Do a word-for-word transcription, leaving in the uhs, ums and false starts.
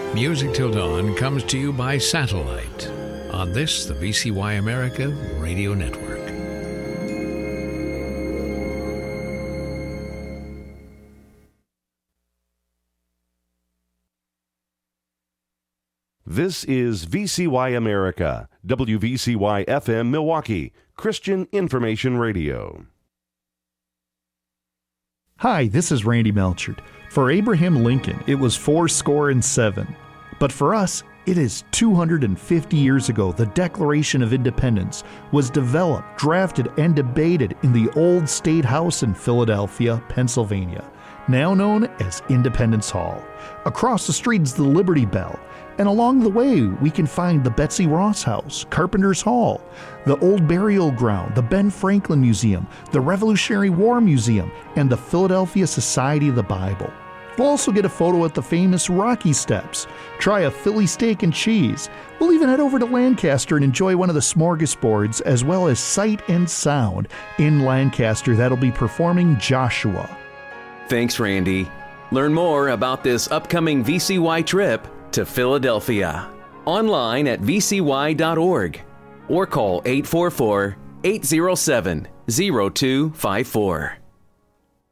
Music Till Dawn comes to you by satellite on this, the V C Y America Radio Network. This is V C Y America, W V C Y F M Milwaukee, Christian Information Radio. Hi, this is Randy Melchert. For Abraham Lincoln, it was four score and seven. But for us, it is two hundred fifty years ago the Declaration of Independence was developed, drafted, and debated in the old State House in Philadelphia, Pennsylvania, now known as Independence Hall. Across the street is the Liberty Bell, and along the way we can find the Betsy Ross House, Carpenter's Hall, the Old Burial Ground, the Ben Franklin Museum, the Revolutionary War Museum, and the Philadelphia Society of the Bible. We'll also get a photo at the famous Rocky Steps, try a Philly steak and cheese. We'll even head over to Lancaster and enjoy one of the smorgasbords, as well as Sight and Sound in Lancaster that'll be performing Joshua. Thanks, Randy. Learn more about this upcoming V C Y trip to Philadelphia online at v c y dot org or call eight four four, eight zero seven, zero two five four.